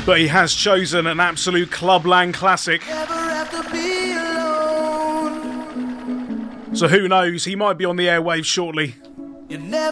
But he has chosen an absolute Clubland classic. So who knows, he might be on the airwaves shortly.